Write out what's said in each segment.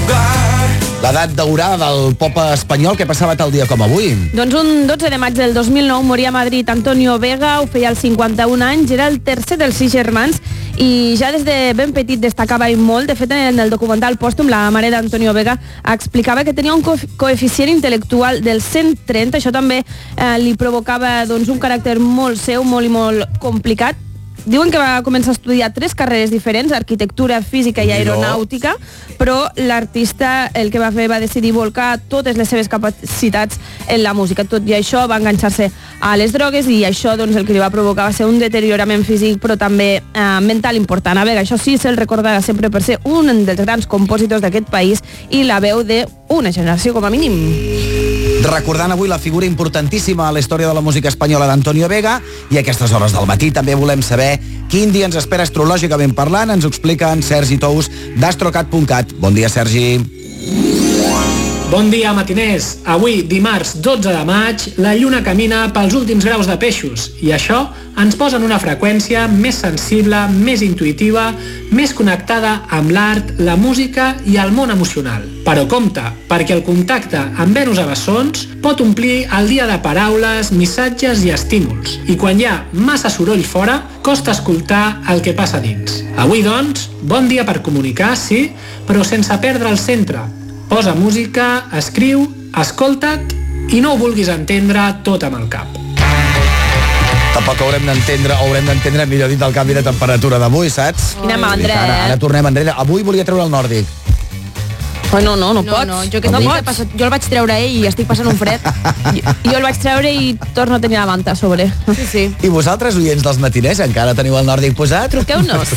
L'edat daurada del pop espanyol, què passava tal dia com avui? Doncs un 12 de maig del 2009 moria a Madrid Antonio Vega, ho feia als 51 anys, era el tercer dels 6 germans i ja des de ben petit destacava i molt. De fet, en el documental pòstum, la mare d'Antonio Vega explicava que tenia un coeficient intel·lectual del 130, això també li provocava doncs, un caràcter molt seu, molt i molt complicat. Diuen que va començar a estudiar 3 carreres diferents, arquitectura, física i aeronàutica, però l'artista el que va fer va decidir volcar totes les seves capacitats en la música. Tot i això va enganxar-se a les drogues i això doncs, el que li va provocar va ser un deteriorament físic però també mental important. A Vega, això sí, se'l recordarà sempre per ser un dels grans compositors d'aquest país i la veu d'una generació com a mínim. Recordant avui la figura importantíssima a la història de la música espanyola d'Antonio Vega, i a aquestes hores del matí també volem saber quin dia ens espera astrològicament parlant. Ens ho explica en Sergi Tous d'astrocat.cat. Bon dia, Sergi. Bon dia, matiners. Avui, dimarts 12 de maig, la lluna camina pels últims graus de peixos i això ens posa en una freqüència més sensible, més intuïtiva, més connectada amb l'art, la música i el món emocional. Però compte, perquè el contacte amb Venus a bessons pot omplir el dia de paraules, missatges i estímuls. I quan hi ha massa soroll fora, costa escoltar el que passa dins. Avui, doncs, bon dia per comunicar, sí, però sense perdre el centre. Posa música, escriu, escolta't i no ho vulguis entendre tot amb el cap. Tampoc haurem d'entendre, millor dit, el canvi de temperatura d'avui, saps? Quina mandra, Ara tornem enrere. Avui volia treure el nòrdic. Oh, no pots. Jo el vaig treure i estic passant un fred. Jo el vaig treure i torno a tenir la manta a sobre. Sí. I vosaltres, oients dels matiners, encara teniu el nòrdic posat? Truqueu-nos.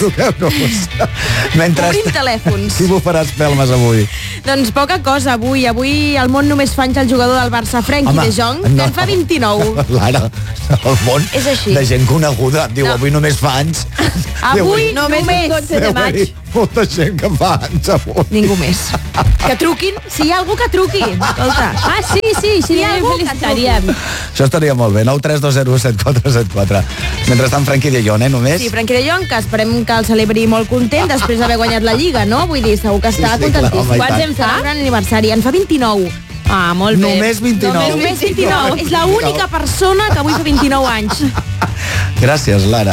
Obrim telèfons. Qui m'ho farà espelmes avui? Doncs poca cosa avui. Avui el món només fa anys el jugador del Barça, Frenkie de Jong, que en fa 29. Lara, el món és així. De gent coneguda. Diu, avui només fa anys. Avui només 12 de maig. Molta gent que fa anys avui. Ningú més. Que truquin, si hi ha algú que truqui. Escolta. Sí, si hi ha algú que truqui. Això estaria molt bé, 932017474. Mentrestant, Frenkie de Jong, només? Sí, Frenkie de Jong, que esperem que el celebri molt content després d'haver guanyat la Lliga, no? Vull dir, segur que està contentíssim. Quants en fa? Un gran aniversari, en fa 29. Ah, molt bé. Només 29. Només 29. És l'única persona que avui fa 29 anys. Gràcies, Lara.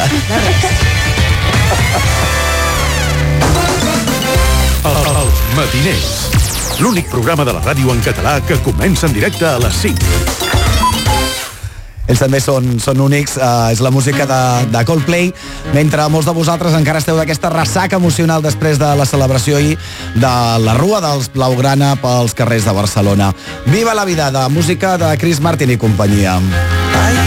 Els matiners. L'únic programa de la ràdio en català que comença en directe a les 5. Ells també són únics, és la música de Coldplay, mentre molts de vosaltres encara esteu d'aquesta ressaca emocional després de la celebració ahir de la Rua dels Blaugrana pels carrers de Barcelona. Viva la vida, de música de Chris Martin i companyia.